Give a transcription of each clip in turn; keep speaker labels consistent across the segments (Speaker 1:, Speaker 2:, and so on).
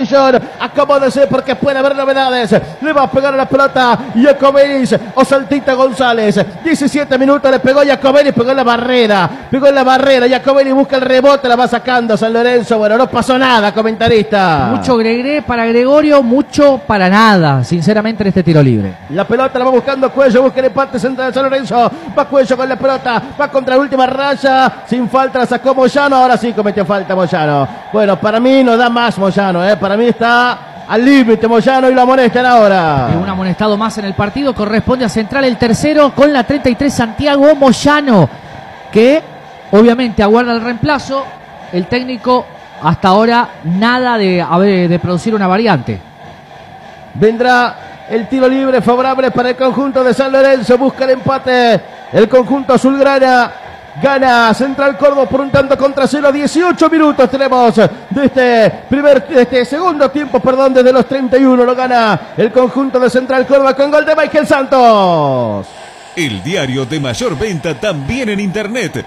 Speaker 1: Carrillo. Acomódese porque puede haber novedades. Le va a pegar a la pelota Giacomelli o Saltita González. 17 minutos le pegó Giacomelli, pegó en la barrera. Giacomelli busca el rebote, la va sacando San Lorenzo. Bueno, no pasó nada, comentarista.
Speaker 2: Mucho Gregre para Gregorio, mucho para nada, sinceramente, en este tiro libre.
Speaker 1: La pelota la va buscando Cuello, busca el empate central de San Lorenzo. Va Cuello con la pelota, va contra la última raya. Sin falta la sacó Moyano, ahora sí cometió falta Moyano. Bueno, para mí no da más Moyano, para mí está al límite Moyano y lo amonestan ahora.
Speaker 2: Un amonestado más en el partido, corresponde a Central el tercero con la 33 Santiago Moyano, que obviamente aguarda el reemplazo. El técnico hasta ahora nada de producir una variante.
Speaker 1: Vendrá el tiro libre favorable para el conjunto de San Lorenzo, busca el empate el conjunto azulgrana. Gana Central Córdoba por un tanto contra cero. 18 minutos tenemos de este segundo tiempo, desde los 31. Lo gana el conjunto de Central Córdoba con gol de Michael Santos.
Speaker 3: El diario de mayor venta también en internet,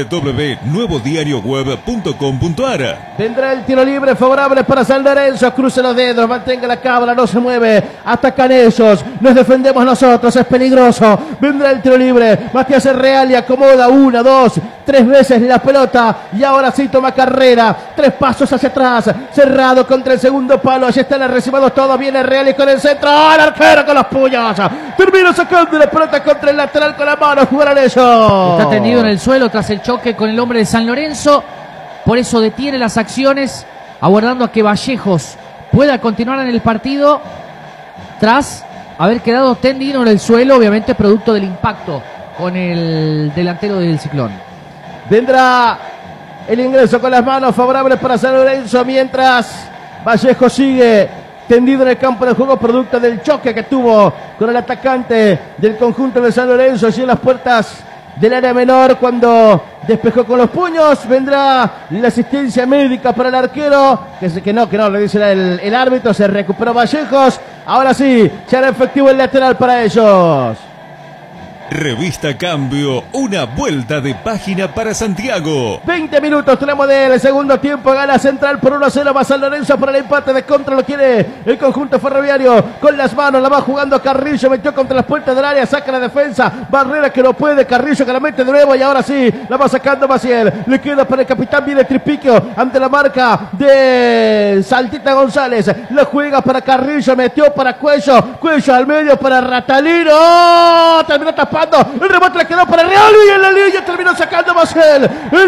Speaker 3: www.nuevodiarioweb.com.ar.
Speaker 1: Vendrá el tiro libre favorable para San Lorenzo. Cruce los dedos, mantenga la cábala, no se mueve. Atacan ellos, nos defendemos nosotros, es peligroso. Vendrá el tiro libre. Matías Real y acomoda 1, 2, 3 veces la pelota. Y ahora sí toma carrera. 3 pasos hacia atrás. Cerrado contra el segundo palo. Allí están arrecibados todos. Viene Real y con el centro. ¡Oh, el arquero con los puños! Termina sacando la pelota contra el lateral con la mano. Jugarán ellos.
Speaker 2: Está tendido en el suelo tras el choque con el hombre de San Lorenzo. Por eso detiene las acciones, aguardando a que Vallejos pueda continuar en el partido tras haber quedado tendido en el suelo, obviamente producto del impacto con el delantero del Ciclón.
Speaker 1: Vendrá el ingreso con las manos favorables para San Lorenzo, mientras Vallejos sigue tendido en el campo de juego, producto del choque que tuvo con el atacante del conjunto de San Lorenzo allí en las puertas del área menor cuando despejó con los puños. Vendrá la asistencia médica para el arquero, que no, le dice el árbitro. Se recuperó Vallejos. Ahora sí, ya era efectivo el lateral para ellos.
Speaker 3: Revista Cambio, una vuelta de página para Santiago.
Speaker 1: 20 minutos tenemos del segundo tiempo. Gana Central por 1-0. Va San Lorenzo por el empate de contra. Lo quiere el conjunto ferroviario con las manos. La va jugando Carrillo. Metió contra las puertas del área. Saca la defensa. Barrera que no puede. Carrillo que la mete de nuevo. Y ahora sí, la va sacando Maciel. Le queda para el capitán. Viene Tripiquio ante la marca de Saltita González. La juega para Carrillo. Metió para Cuello. Cuello al medio para Ratalino. ¡Oh! Terminó tapando. El rebote le quedó para Real y en la línea terminó sacando Maciel.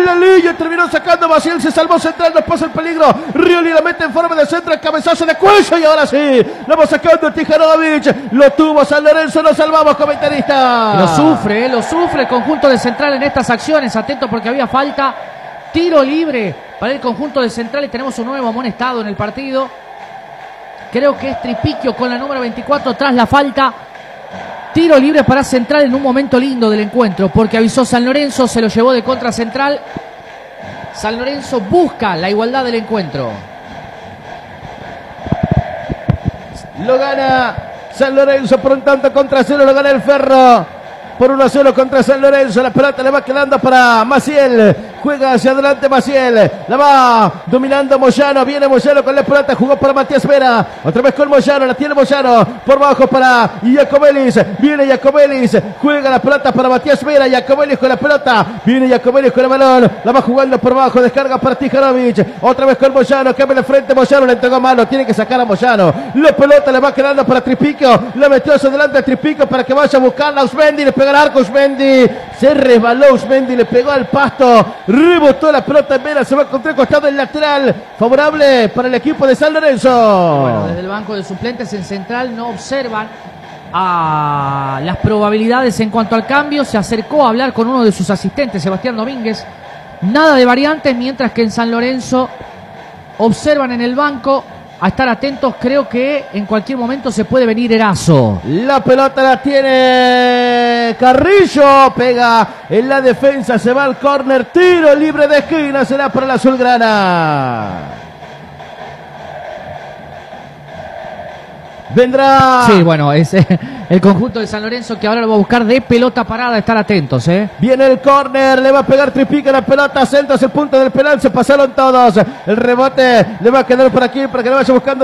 Speaker 1: Se salvó Central, nos pasa el peligro. Rioli la mete en forma de centro, el cabezazo de Cuello y ahora sí, la va sacando Tijanovic. Lo tuvo San Lorenzo, nos salvamos, comentarista.
Speaker 2: Lo sufre el conjunto de Central en estas acciones. Atento porque había falta. Tiro libre para el conjunto de Central y tenemos un nuevo amonestado en el partido. Creo que es Tripiquio con la número 24 tras la falta. Tiro libre para Central en un momento lindo del encuentro, porque avisó San Lorenzo, se lo llevó de contra Central. San Lorenzo busca la igualdad del encuentro.
Speaker 1: Lo gana San Lorenzo por un tanto contra cero, lo gana el Ferro. Por 1-0 contra San Lorenzo. La pelota le va quedando para Maciel. Juega hacia adelante Maciel. La va dominando Moyano. Viene Moyano con la pelota. Jugó para Matías Vera. Otra vez con Moyano. La tiene Moyano. Por bajo para Giacomelli. Viene Giacomelli. Juega la pelota para Matías Vera. Giacomelli con la pelota. Viene Giacomelli con el balón. La va jugando por bajo. Descarga para Tijanovic. Otra vez con Moyano. Cambia de frente. Moyano le entregó mano. Tiene que sacar a Moyano. La pelota le va quedando para Tripiquio. La metió hacia adelante a Tripiquio para que vaya a buscarla. Usmendi le pega el arco. Usmendi se resbaló. Usmendi le pegó al pasto. Rebotó la pelota en Vera. Se va contra el costado del lateral. Favorable para el equipo de San Lorenzo.
Speaker 2: Bueno, desde el banco de suplentes en Central no observan a las probabilidades en cuanto al cambio. Se acercó a hablar con uno de sus asistentes, Sebastián Domínguez. Nada de variantes, mientras que en San Lorenzo observan en el banco a estar atentos. Creo que en cualquier momento se puede venir Erazo.
Speaker 1: La pelota la tiene Carrillo, pega en la defensa, se va al córner, tiro libre de esquina, será para la azulgrana. Vendrá.
Speaker 2: Sí, bueno, es el conjunto de San Lorenzo que ahora lo va a buscar de pelota parada, estar atentos,
Speaker 1: Viene el córner, le va a pegar Tripiquio la pelota, centro hacia el punto del penal, se pasaron todos. El rebote le va a quedar por aquí para que le vaya buscando